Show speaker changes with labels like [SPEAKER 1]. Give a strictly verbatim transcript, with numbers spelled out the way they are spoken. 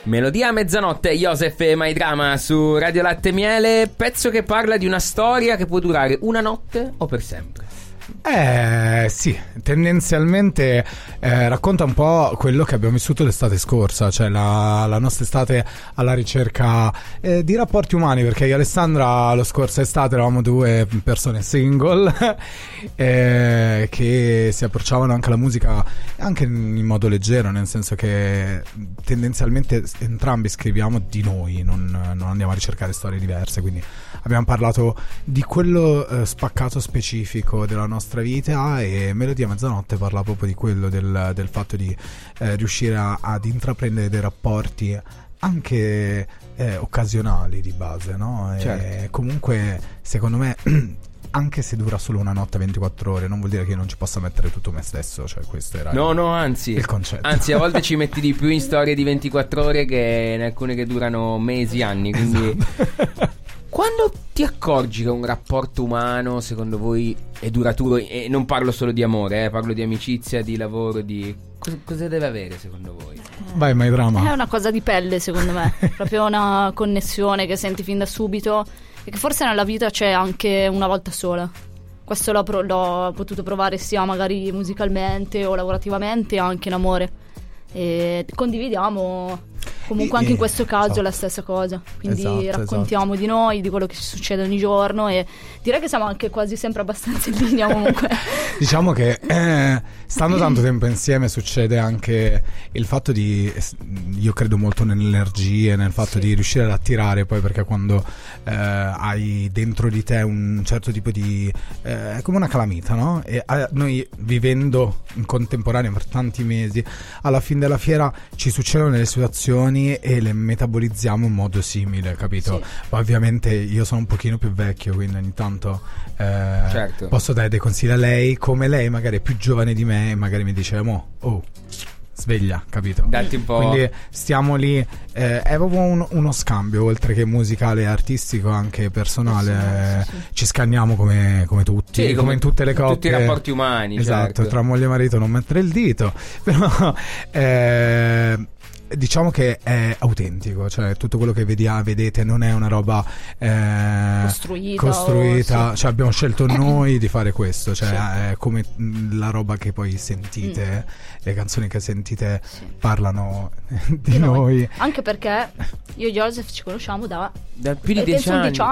[SPEAKER 1] Melodia a mezzanotte, Joseph e My Drama su Radio Latte e Miele. Pezzo che parla di una storia che può durare una notte o per sempre.
[SPEAKER 2] Eh sì, tendenzialmente eh, racconta un po' quello che abbiamo vissuto l'estate scorsa, cioè la, la nostra estate alla ricerca eh, di rapporti umani, perché io e Alessandra lo scorso estate eravamo due persone single eh, che si approcciavano anche alla musica anche in modo leggero, nel senso che tendenzialmente entrambi scriviamo di noi, non, non andiamo a ricercare storie diverse, quindi abbiamo parlato di quello eh, spaccato specifico della nostra vita, e Melodia a mezzanotte parla proprio di quello, del, del fatto di eh, riuscire a, ad intraprendere dei rapporti anche eh, occasionali di base, no?
[SPEAKER 1] Certo.
[SPEAKER 2] E comunque secondo me anche se dura solo una notte, ventiquattro ore, non vuol dire che io non ci possa mettere tutto me stesso, cioè questo era
[SPEAKER 1] no
[SPEAKER 2] il,
[SPEAKER 1] no anzi
[SPEAKER 2] il concetto.
[SPEAKER 1] Anzi, a volte ci metti di più in storie di ventiquattro ore che in alcune che durano mesi, anni, quindi esatto. Quando ti accorgi che un rapporto umano secondo voi è duraturo, e non parlo solo di amore, eh, parlo di amicizia, di lavoro, di cosa, cosa deve avere secondo voi?
[SPEAKER 2] Vai, My Drama.
[SPEAKER 3] È una cosa di pelle secondo me, proprio una connessione che senti fin da subito e che forse nella vita c'è anche una volta sola. Questo l'ho, pro- l'ho potuto provare sia magari musicalmente o lavorativamente, anche in amore, e condividiamo comunque anche in questo caso esatto. la stessa cosa, quindi esatto, raccontiamo esatto. di noi, di quello che ci succede ogni giorno, e direi che siamo anche quasi sempre abbastanza in linea comunque.
[SPEAKER 2] Diciamo che eh, stando tanto tempo insieme succede anche il fatto di, io credo molto nelle energie, nel fatto sì. di riuscire ad attirare, poi perché quando eh, hai dentro di te un certo tipo di eh, è come una calamita, no? E eh, noi vivendo in contemporanea per tanti mesi, alla fine della fiera ci succedono delle situazioni e le metabolizziamo in modo simile, capito? Sì. Poi ovviamente io sono un pochino più vecchio, quindi ogni tanto eh, certo. posso dare dei consigli a lei, come lei magari è più giovane di me e magari mi dice mo, oh, sveglia, capito?
[SPEAKER 1] Datti un po'.
[SPEAKER 2] Quindi stiamo lì, eh, è proprio un, uno scambio, oltre che musicale e artistico, anche personale. Sì, sì, sì. Ci scanniamo come, come tutti,
[SPEAKER 1] sì,
[SPEAKER 2] come,
[SPEAKER 1] come
[SPEAKER 2] in tutte le coppie.
[SPEAKER 1] Tutti i rapporti umani.
[SPEAKER 2] Esatto,
[SPEAKER 1] certo.
[SPEAKER 2] Tra moglie e marito non mettere il dito. Però eh, diciamo che è autentico, cioè tutto quello che vedia, vedete non è una roba eh,
[SPEAKER 3] costruita,
[SPEAKER 2] costruita.
[SPEAKER 3] O, sì.
[SPEAKER 2] Cioè abbiamo scelto noi di fare questo, cioè sì. è come la roba che poi sentite, mm. le canzoni che sentite sì. parlano di, di noi.
[SPEAKER 3] noi. Anche perché io e Joseph ci conosciamo da,
[SPEAKER 1] da più di dieci anni.